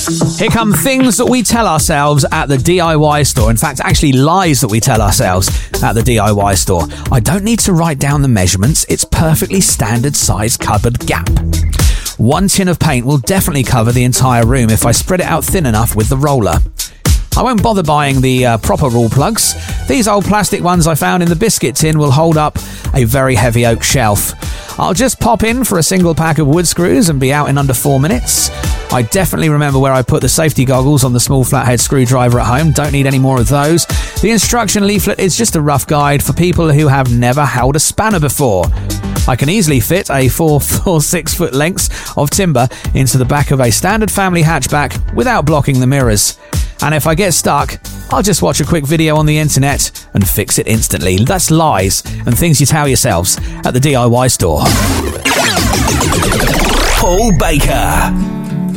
Here come things that we tell ourselves at the DIY store. In fact, actually lies that we tell ourselves at the DIY store. I don't need to write down the measurements. It's perfectly standard size cupboard gap. 1 tin of paint will definitely cover the entire room if I spread it out thin enough with the roller. I won't bother buying the proper rule plugs. These old plastic ones I found in the biscuit tin will hold up a very heavy oak shelf. I'll just pop in for a single pack of wood screws and be out in under 4 minutes. I definitely remember where I put the safety goggles on the small flathead screwdriver at home. Don't need any more of those. The instruction leaflet is just a rough guide for people who have never held a spanner before. I can easily fit a 4 or 6 foot lengths of timber into the back of a standard family hatchback without blocking the mirrors. And if I get stuck, I'll just watch a quick video on the internet and fix it instantly. That's lies and things you tell yourselves at the DIY store. Paul Baker.